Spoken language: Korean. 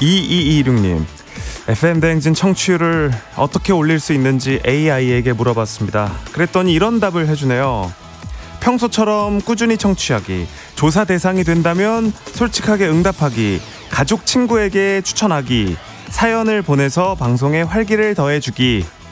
2226님, FM 대행진 청취율을 어떻게 올릴 수 있는지 AI에게 물어봤습니다. 그랬더니 이런 답을 해주네요. 평소처럼 꾸준히 청취하기, 조사 대상이 된다면 솔직하게 응답하기, 가족 친구에게 추천하기, 사연을 보내서 방송에 활기를 더해주기.